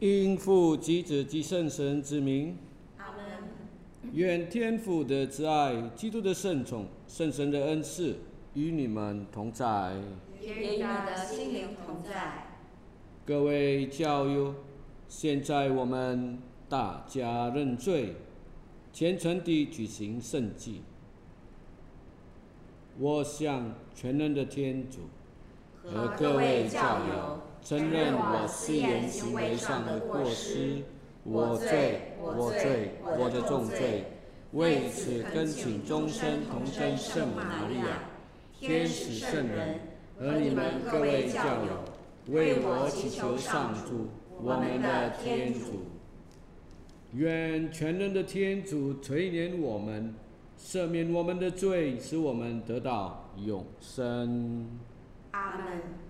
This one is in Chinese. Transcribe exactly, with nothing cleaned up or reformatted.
因父及子及圣神之名， 阿门。 愿天父的慈爱、基督的圣宠、圣神的恩赐与你们同在， 也与你的心灵同在。 各位教友，现在我们大家认罪，虔诚地举行圣祭。我向全能的天主和各位教友承认我思言行为上的过失，我罪，我罪，我的重罪。为此恳请终身童真圣母玛利亚、天使圣人和你们各位教友，为我祈求上主，我们的天主。愿全能的天主垂怜我们，赦免我们的罪，使我们得到永生。 阿门。